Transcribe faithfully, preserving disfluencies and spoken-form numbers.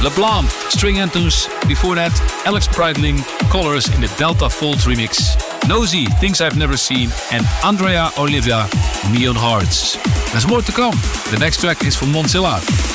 LeBlanc, String Anthems. Before that, Alex Breitling, Colors in the Delta Fold remix. Nosy, Things I've Never Seen. And Andrea Olivia, Neon Hearts. There's more to come. The next track is from Montilla.